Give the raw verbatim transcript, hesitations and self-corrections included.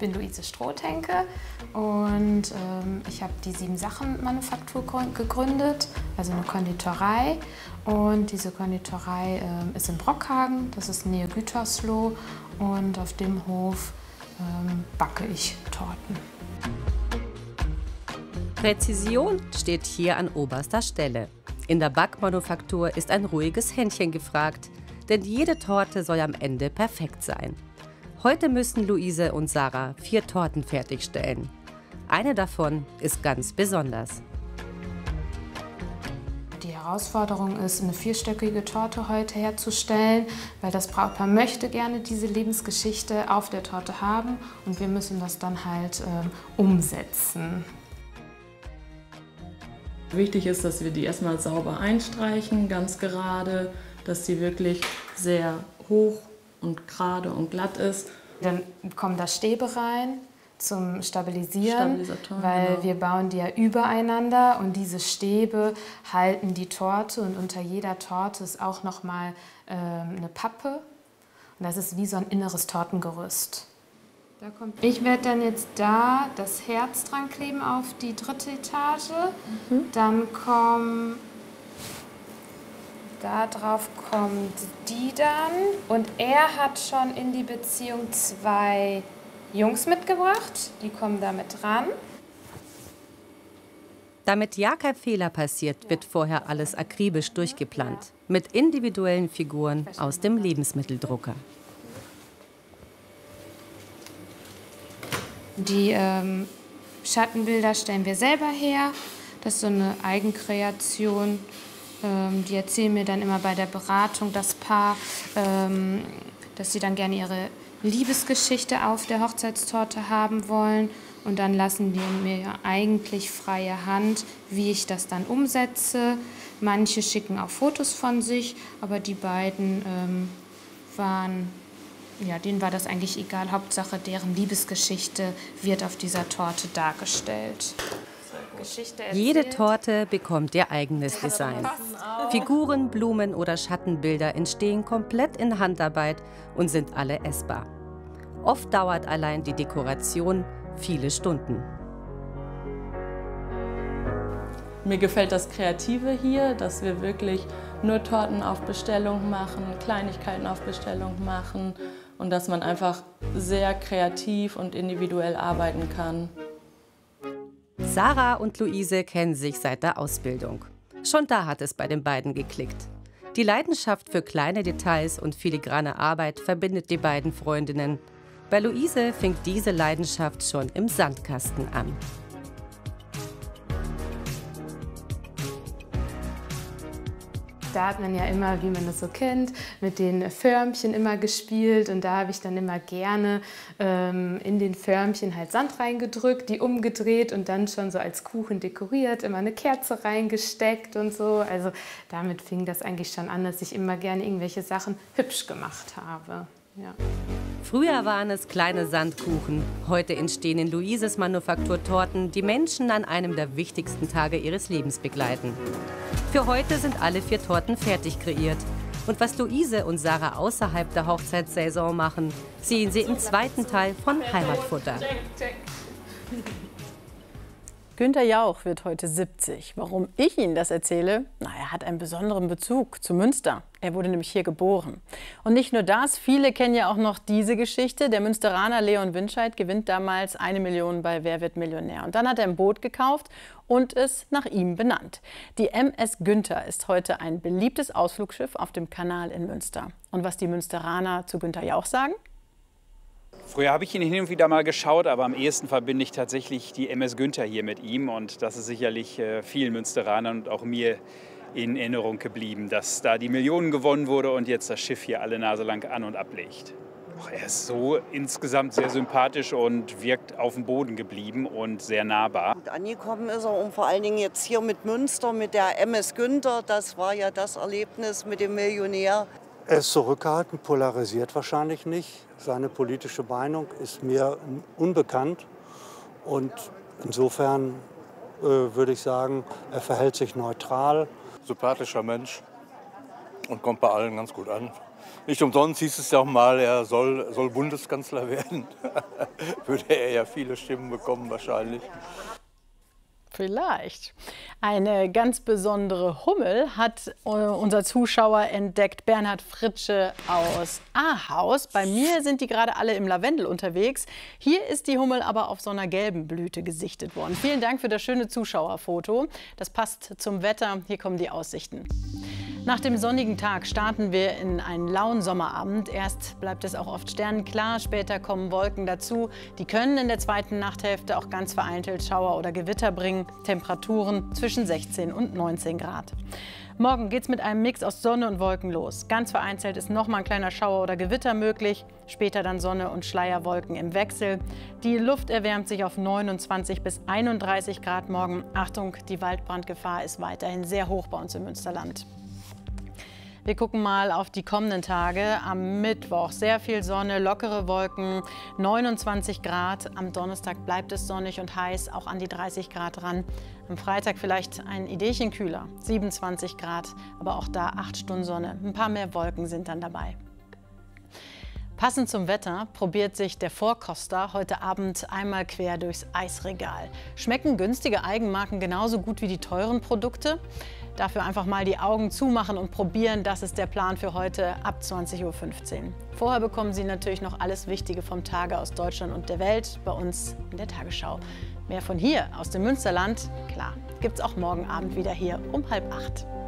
bin Luise Strohthenke und ähm, ich habe die Sieben-Sachen-Manufaktur gegründet, also eine Konditorei. Und diese Konditorei ähm, ist in Brockhagen, das ist Nähe Gütersloh, und auf dem Hof ähm, backe ich Torten. Präzision steht hier an oberster Stelle. In der Backmanufaktur ist ein ruhiges Händchen gefragt, denn jede Torte soll am Ende perfekt sein. Heute müssen Luise und Sarah vier Torten fertigstellen. Eine davon ist ganz besonders. Die Herausforderung ist, eine vierstöckige Torte heute herzustellen, weil das Brautpaar möchte gerne diese Lebensgeschichte auf der Torte haben und wir müssen das dann halt ähm, umsetzen. Wichtig ist, dass wir die erstmal sauber einstreichen, ganz gerade, dass sie wirklich sehr hoch und gerade und glatt ist. Dann kommen da Stäbe rein zum Stabilisieren, weil genau. wir bauen die ja übereinander und diese Stäbe halten die Torte und unter jeder Torte ist auch noch mal ähm, eine Pappe und das ist wie so ein inneres Tortengerüst. Da kommt ich werde dann jetzt da das Herz dran kleben auf die dritte Etage, mhm. Dann kommen da drauf kommt die dann und er hat schon in die Beziehung zwei Jungs mitgebracht, die kommen damit ran. Damit ja kein Fehler passiert, wird vorher alles akribisch durchgeplant, mit individuellen Figuren aus dem Lebensmitteldrucker. Die ähm, Schattenbilder stellen wir selber her, das ist so eine Eigenkreation. Die erzählen mir dann immer bei der Beratung, das Paar, dass sie dann gerne ihre Liebesgeschichte auf der Hochzeitstorte haben wollen. Und dann lassen wir mir eigentlich freie Hand, wie ich das dann umsetze. Manche schicken auch Fotos von sich, aber die beiden ähm, waren, ja, denen war das eigentlich egal. Hauptsache, deren Liebesgeschichte wird auf dieser Torte dargestellt. Jede Torte bekommt ihr eigenes Design. Figuren, Blumen oder Schattenbilder entstehen komplett in Handarbeit und sind alle essbar. Oft dauert allein die Dekoration viele Stunden. Mir gefällt das Kreative hier, dass wir wirklich nur Torten auf Bestellung machen, Kleinigkeiten auf Bestellung machen und dass man einfach sehr kreativ und individuell arbeiten kann. Sarah und Luise kennen sich seit der Ausbildung. Schon da hat es bei den beiden geklickt. Die Leidenschaft für kleine Details und filigrane Arbeit verbindet die beiden Freundinnen. Bei Luise fing diese Leidenschaft schon im Sandkasten an. Da hat man ja immer, wie man das so kennt, mit den Förmchen immer gespielt und da habe ich dann immer gerne ähm, in den Förmchen halt Sand reingedrückt, die umgedreht und dann schon so als Kuchen dekoriert, immer eine Kerze reingesteckt und so. Also damit fing das eigentlich schon an, dass ich immer gerne irgendwelche Sachen hübsch gemacht habe. Ja. Früher waren es kleine Sandkuchen. Heute entstehen in Luises Manufaktur Torten, die Menschen an einem der wichtigsten Tage ihres Lebens begleiten. Für heute sind alle vier Torten fertig kreiert. Und was Luise und Sarah außerhalb der Hochzeitssaison machen, sehen Sie im zweiten Teil von Heimatfutter. Günther Jauch wird heute siebzig. Warum ich Ihnen das erzähle? Na, er hat einen besonderen Bezug zu Münster. Er wurde nämlich hier geboren. Und nicht nur das, viele kennen ja auch noch diese Geschichte. Der Münsteraner Leon Winscheid gewinnt damals eine Million bei Wer wird Millionär. Und dann hat er ein Boot gekauft und es nach ihm benannt. Die M S Günther ist heute ein beliebtes Ausflugsschiff auf dem Kanal in Münster. Und was die Münsteraner zu Günther Jauch sagen? Früher habe ich ihn hin und wieder mal geschaut, aber am ehesten verbinde ich tatsächlich die M S Günther hier mit ihm. Und das ist sicherlich äh, vielen Münsteranern und auch mir in Erinnerung geblieben, dass da die Millionen gewonnen wurde und jetzt das Schiff hier alle Nase lang an- und ablegt. Och, er ist so insgesamt sehr sympathisch und wirkt auf dem Boden geblieben und sehr nahbar. Gut angekommen ist er und vor allen Dingen jetzt hier mit Münster, mit der M S Günther. Das war ja das Erlebnis mit dem Millionär. Er ist zurückgehalten, polarisiert wahrscheinlich nicht. Seine politische Meinung ist mir unbekannt. Und insofern äh, würde ich sagen, er verhält sich neutral. Sympathischer Mensch und kommt bei allen ganz gut an. Nicht umsonst hieß es ja auch mal, er soll, soll Bundeskanzler werden. Würde er ja viele Stimmen bekommen wahrscheinlich. Vielleicht. Eine ganz besondere Hummel hat äh, unser Zuschauer entdeckt, Bernhard Fritsche aus Ahaus. Bei mir sind die gerade alle im Lavendel unterwegs. Hier ist die Hummel aber auf so einer gelben Blüte gesichtet worden. Vielen Dank für das schöne Zuschauerfoto. Das passt zum Wetter. Hier kommen die Aussichten. Nach dem sonnigen Tag starten wir in einen lauen Sommerabend. Erst bleibt es auch oft sternenklar, später kommen Wolken dazu. Die können in der zweiten Nachthälfte auch ganz vereinzelt Schauer oder Gewitter bringen. Temperaturen zwischen sechzehn und neunzehn Grad. Morgen geht es mit einem Mix aus Sonne und Wolken los. Ganz vereinzelt ist noch mal ein kleiner Schauer oder Gewitter möglich. Später dann Sonne und Schleierwolken im Wechsel. Die Luft erwärmt sich auf neunundzwanzig bis einunddreißig Grad morgen. Achtung, die Waldbrandgefahr ist weiterhin sehr hoch bei uns im Münsterland. Wir gucken mal auf die kommenden Tage. Am Mittwoch sehr viel Sonne, lockere Wolken, neunundzwanzig Grad. Am Donnerstag bleibt es sonnig und heiß, auch an die dreißig Grad ran. Am Freitag vielleicht ein Ideechen kühler, siebenundzwanzig Grad, aber auch da acht Stunden Sonne. Ein paar mehr Wolken sind dann dabei. Passend zum Wetter probiert sich der Vorkoster heute Abend einmal quer durchs Eisregal. Schmecken günstige Eigenmarken genauso gut wie die teuren Produkte? Dafür einfach mal die Augen zumachen und probieren, das ist der Plan für heute ab zwanzig Uhr fünfzehn. Vorher bekommen Sie natürlich noch alles Wichtige vom Tage aus Deutschland und der Welt bei uns in der Tagesschau. Mehr von hier aus dem Münsterland, klar, gibt's auch morgen Abend wieder hier um halb acht.